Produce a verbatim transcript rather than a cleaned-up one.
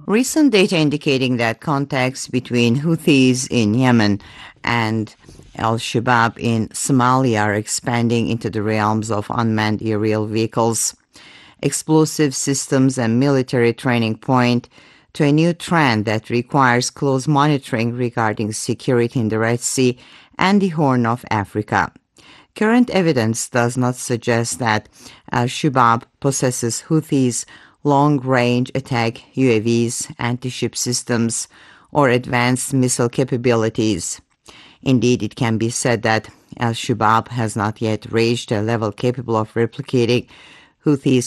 Recent data indicating that contacts between Houthis in Yemen and Al-Shabaab in Somalia are expanding into the realms of unmanned aerial vehicles. Explosive systems and military training point to a new trend that requires close monitoring regarding security in the Red Sea and the Horn of Africa. Current evidence does not suggest that Al-Shabaab possesses Houthis' long-range attack U A Vs, anti-ship systems, or advanced missile capabilities. Indeed, it can be said that Al-Shabaab has not yet reached a level capable of replicating Houthis'